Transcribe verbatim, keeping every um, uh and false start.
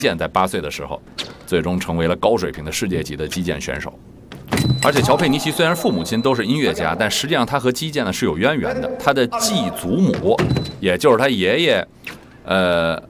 健在八岁的时候，最终成为了高水平的世界级的击剑选手。而且乔佩尼奇虽然父母亲都是音乐家，但实际上他和击剑呢是有渊源的。他的继祖母，也就是他爷爷，呃，